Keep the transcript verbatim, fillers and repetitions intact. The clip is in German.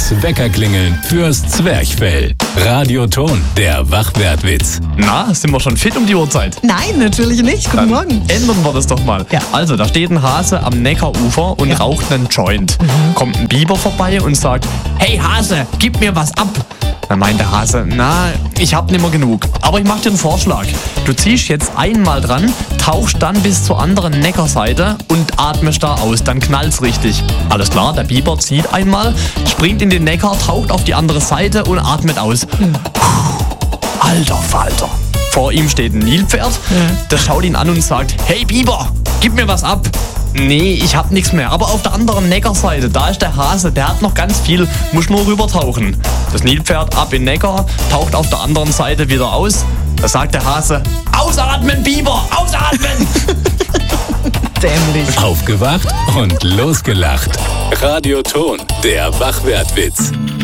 Das Weckerklingeln fürs Zwerchfell. Radioton, der Wachwertwitz. Na, sind wir schon fit um die Uhrzeit? Nein, natürlich nicht. Guten Dann Morgen. ändern wir das doch mal. Ja. Also, da steht ein Hase am Neckarufer und Ja. raucht einen Joint. Kommt ein Biber vorbei und sagt, hey Hase, gib mir was ab. Dann meint der Hase, na, ich hab nimmer genug. Aber ich mach dir einen Vorschlag. Du ziehst jetzt einmal dran, tauchst dann bis zur anderen Neckarseite und atmest da aus. Dann knallt's richtig. Alles klar, der Biber zieht einmal, springt in den Neckar, taucht auf die andere Seite und atmet aus. Puh, alter Falter. Vor ihm steht ein Nilpferd, das schaut ihn an und sagt, hey Biber, gib mir was ab. Nee, ich hab nichts mehr. Aber auf der anderen Neckarseite, da ist der Hase, der hat noch ganz viel, muss nur rüber tauchen. Das Nilpferd ab in Neckar, taucht auf der anderen Seite wieder aus. Da sagt der Hase, ausatmen Biber, ausatmen! Dämlich. Aufgewacht und losgelacht. Radioton, der Wachwertwitz.